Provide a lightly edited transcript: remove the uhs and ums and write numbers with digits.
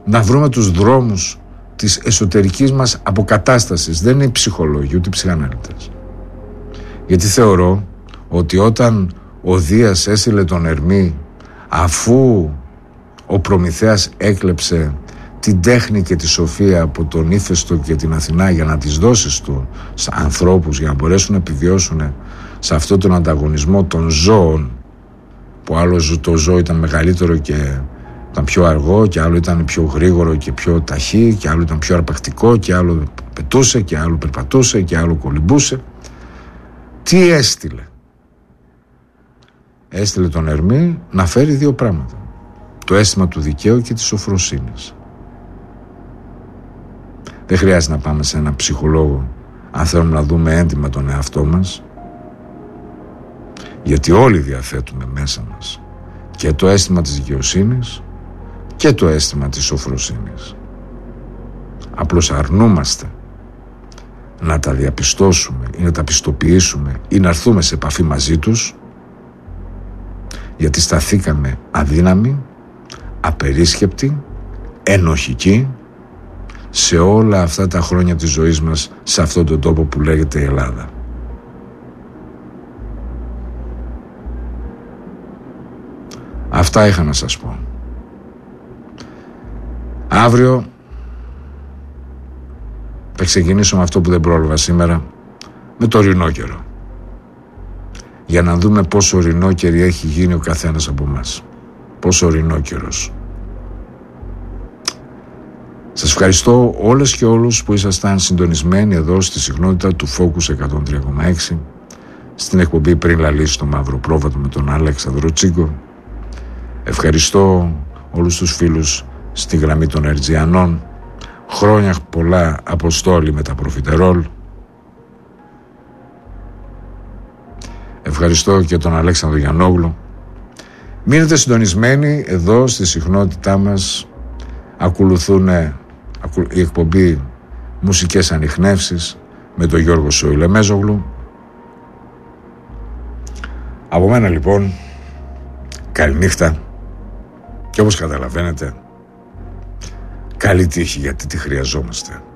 να βρούμε τους δρόμους της εσωτερικής μας αποκατάστασης. Δεν είναι οι ψυχολόγοι ούτε οι ψυχαναλυτές. Γιατί θεωρώ ότι όταν ο Δίας έστειλε τον Ερμή, αφού ο Προμηθέας έκλεψε την τέχνη και τη σοφία από τον Ήφαιστο και την Αθηνά για να τις δώσει στους ανθρώπους, για να μπορέσουν να επιβιώσουν σε αυτόν τον ανταγωνισμό των ζώων, που άλλο το ζώο ήταν μεγαλύτερο και ήταν πιο αργό, και άλλο ήταν πιο γρήγορο και πιο ταχύ, και άλλο ήταν πιο αρπακτικό, και άλλο πετούσε, και άλλο περπατούσε, και άλλο κολυμπούσε. Τι έστειλε? Έστειλε τον Ερμή να φέρει δύο πράγματα: το αίσθημα του δικαίου και της σοφροσύνης. Δεν χρειάζεται να πάμε σε ένα ψυχολόγο αν θέλουμε να δούμε έντιμα τον εαυτό μας, γιατί όλοι διαθέτουμε μέσα μας και το αίσθημα της δικαιοσύνης και το αίσθημα της σοφροσύνης. Απλώς αρνούμαστε να τα διαπιστώσουμε ή να τα πιστοποιήσουμε ή να έρθουμε σε επαφή μαζί τους, γιατί σταθήκαμε αδύναμοι, απερίσκεπτοι, ενοχικοί σε όλα αυτά τα χρόνια της ζωής μας σε αυτόν τον τόπο που λέγεται Ελλάδα. Αυτά είχα να σας πω. Αύριο θα ξεκινήσω με αυτό που δεν πρόλαβα σήμερα, με το ρινόκερο, για να δούμε πόσο ρινόκερη έχει γίνει ο καθένας από εμάς. Πόσο ρινόκερος. Σας ευχαριστώ όλες και όλους που ήσασταν συντονισμένοι εδώ στη συχνότητα του Focus 103,6, στην εκπομπή Πριν Λαλήσει το Μαύρο Πρόβατο με τον Αλέξανδρο Τσίγκο. Ευχαριστώ όλους τους φίλους στη γραμμή των Ερτζιανών. Χρόνια πολλά, Αποστόλη με τα προφιτερόλ. Ευχαριστώ και τον Αλέξανδρο Γιαννόγλου. Μείνετε συντονισμένοι εδώ στη συχνότητά μας. Ακολουθούν η εκπομπή Μουσικές Ανιχνεύσεις με τον Γιώργο Σοηλεμέζογλου. Από μένα λοιπόν, καληνύχτα, και όπως καταλαβαίνετε, καλή τύχη, γιατί τη χρειαζόμαστε.